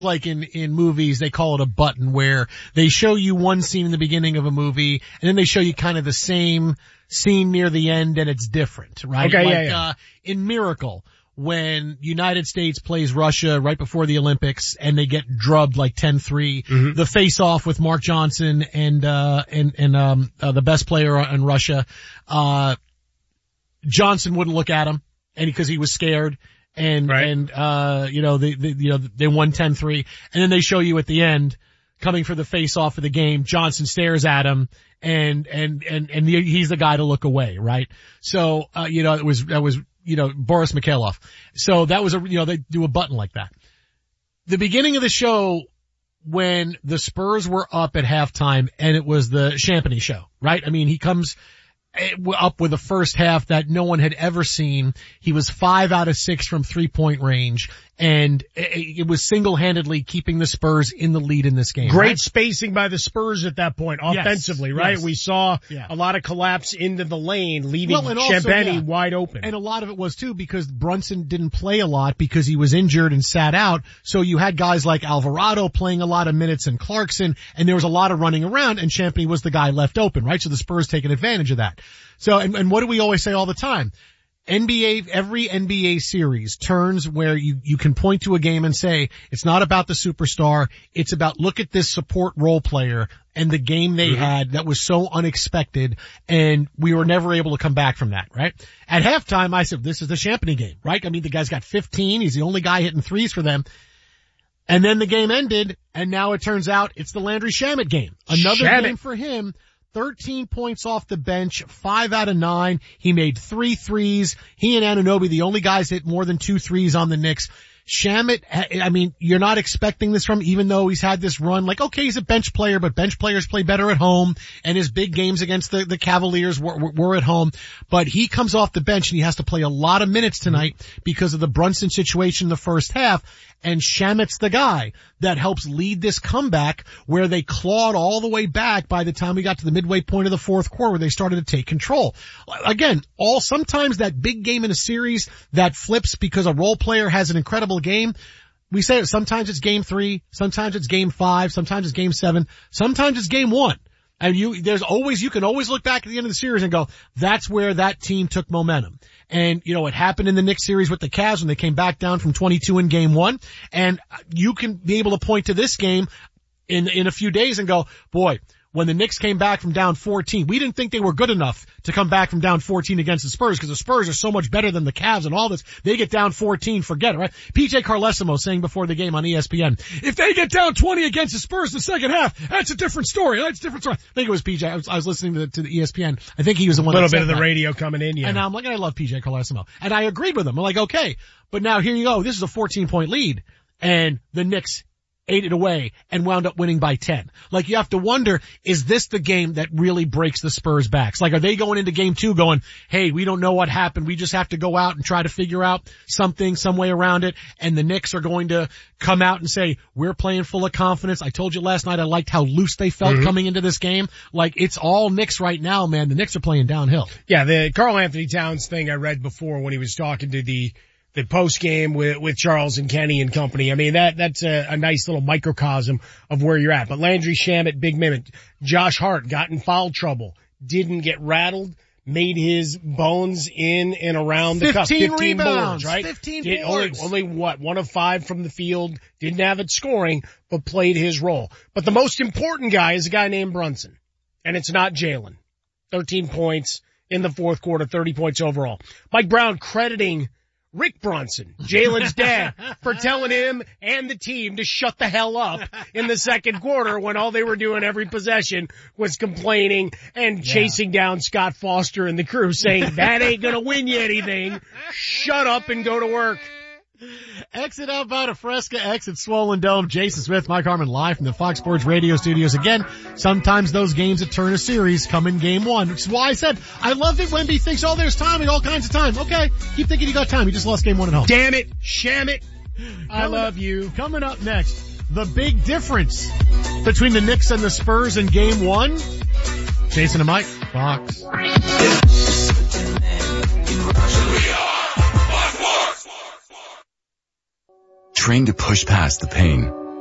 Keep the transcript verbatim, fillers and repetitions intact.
like in, in movies, they call it a button, where they show you one scene in the beginning of a movie and then they show you kind of the same scene near the end and it's different, right? Okay, like, yeah, yeah. uh, in Miracle, when United States plays Russia right before the Olympics and they get drubbed like ten three, mm-hmm. the face off with Mark Johnson and, uh, and, and, um, uh, the best player in Russia, uh, Johnson wouldn't look at him and because he was scared. And, right. and, uh, you know, they, they, you know, they won ten three. And then they show you at the end, coming for the face off of the game, Johnson stares at him and, and, and, and he's the guy to look away, right? So, uh, you know, it was, that was, you know, Boris Mikhailov. So that was a, you know, they do a button like that. The beginning of the show, when the Spurs were up at halftime and it was the Champagny show, right? I mean, he comes up with a first half that no one had ever seen. He was five out of six from three point range, and it was single-handedly keeping the Spurs in the lead in this game. Great right? spacing by the Spurs at that point, offensively, yes, right? Yes. We saw yeah. a lot of collapse into the lane, leaving well, Champagny yeah. wide open. And a lot of it was too because Brunson didn't play a lot because he was injured and sat out. So you had guys like Alvarado playing a lot of minutes and Clarkson, and there was a lot of running around, and Champagny was the guy left open, right? So the Spurs taking advantage of that. So, and, and what do we always say all the time? N B A, every N B A series turns where you, you can point to a game and say, it's not about the superstar. It's about, look at this support role player and the game they mm-hmm. had that was so unexpected, and we were never able to come back from that, right? At halftime, I said, this is the Champagny game, right? I mean, the guy's got fifteen. He's the only guy hitting threes for them. And then the game ended, and now it turns out it's the Landry Shamet game. Another Shamet. game for him. thirteen points off the bench, five out of nine. He made three threes. He and Anunoby, the only guys hit more than two threes on the Knicks. Shamet, I mean, you're not expecting this from him, even though he's had this run. Like, okay, he's a bench player, but bench players play better at home, and his big games against the, the Cavaliers were, were, were at home. But he comes off the bench and he has to play a lot of minutes tonight because of the Brunson situation in the first half. And Shamet's the guy that helps lead this comeback where they clawed all the way back by the time we got to the midway point of the fourth quarter where they started to take control. Again, all, sometimes that big game in a series that flips because a role player has an incredible game. We say it, sometimes it's game three, sometimes it's game five, sometimes it's game seven, sometimes it's game one. And you, there's always, you can always look back at the end of the series and go, that's where that team took momentum. And, you know, it happened in the Knicks series with the Cavs when they came back down from twenty-two in game one. And you can be able to point to this game in, in a few days and go, boy, when the Knicks came back from down fourteen, we didn't think they were good enough to come back from down fourteen against the Spurs because the Spurs are so much better than the Cavs and all this. They get down fourteen, forget it, right? P J Carlesimo saying before the game on E S P N, if they get down twenty against the Spurs in the second half, that's a different story. That's a different story. I think it was P J. I was, I was listening to the, to the E S P N. I think he was the one a little that bit of the that. radio coming in, yeah. And I'm like, I love P J Carlesimo. And I agreed with him. I'm like, okay, but now here you go. This is a fourteen point lead and the Knicks ate it away and wound up winning by ten. Like, you have to wonder, is this the game that really breaks the Spurs' backs? Like, are they going into game two going, hey, we don't know what happened. We just have to go out and try to figure out something, some way around it. And the Knicks are going to come out and say, we're playing full of confidence. I told you last night I liked how loose they felt mm-hmm. coming into this game. Like, it's all Knicks right now, man. The Knicks are playing downhill. Yeah, the Karl Anthony Towns thing I read before when he was talking to the the post game with, with Charles and Kenny and company. I mean, that, that's a, a nice little microcosm of where you're at. But Landry Shamet, big minute. Josh Hart got in foul trouble, didn't get rattled, made his bones in and around the cup. fifteen rebounds, boards, right? fifteen Did, boards. Only, only what? One of five from the field, didn't have it scoring, but played his role. But the most important guy is a guy named Brunson. And it's not Jalen. thirteen points in the fourth quarter, thirty points overall. Mike Brown crediting Rick Brunson, Jalen's dad, for telling him and the team to shut the hell up in the second quarter when all they were doing every possession was complaining and yeah. chasing down Scott Foster and the crew saying, that ain't gonna win you anything. Shut up and go to work. Exit Outbound Fresca, exit Swollen Dome. Jason Smith, Mike Harmon live from the Fox Sports Radio studios. Again, sometimes those games that turn a series come in game one, which is why I said, I love it when he thinks, oh, there's time and all kinds of time. Okay, keep thinking you got time. You just lost game one at home. Damn it, sham it. I coming love up, you. Coming up next, the big difference between the Knicks and the Spurs in game one. Jason and Mike, Fox. Train to push past the pain,